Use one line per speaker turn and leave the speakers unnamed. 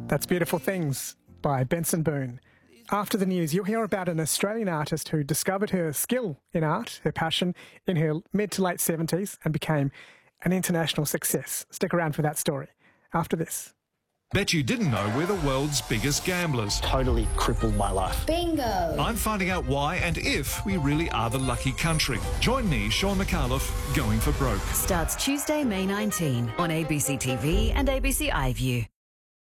That's Beautiful Things by Benson Boone. After the news, you'll hear about an Australian artist who discovered her skill in art, her passion, in her mid to late 70s and became an international success. Stick around for that story after this.
Bet you didn't know we're the world's biggest gamblers.
Totally crippled my life.
Bingo!
I'm finding out why and if we really are the lucky country. Join me, Sean McAuliffe, Going for Broke.
Starts Tuesday, May 19 on ABC TV and ABC iView.